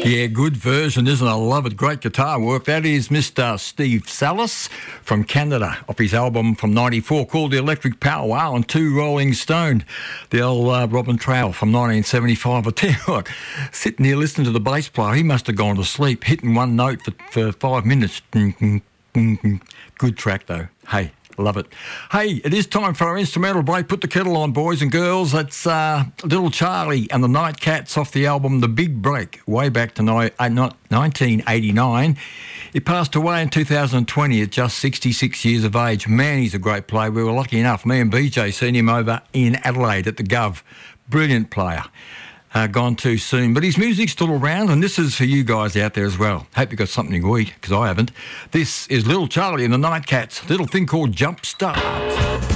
Yeah, good version, isn't it? I love it. Great guitar work. That is Mr. Steve Salis from Canada, off his album from '94 called The Electric Power Wow, and 2 Rolling Stone, the old Robin Trail from 1975. I tell you what, sitting here listening to the bass player, he must have gone to sleep, hitting one note for 5 minutes. Good track, though. Hey. Love it. Hey, it is time for our instrumental break. Put the kettle on, boys and girls. That's Little Charlie and the Nightcats off the album The Big Break, way back to 1989. He passed away in 2020 at just 66 years of age. Man, he's a great player. We were lucky enough, me and BJ, seen him over in Adelaide at the Gov. Brilliant player. Gone too soon, but his music's still around, and this is for you guys out there as well. Hope you got something to eat, because I haven't. This is Little Charlie and the Nightcats, little thing called Jump Start.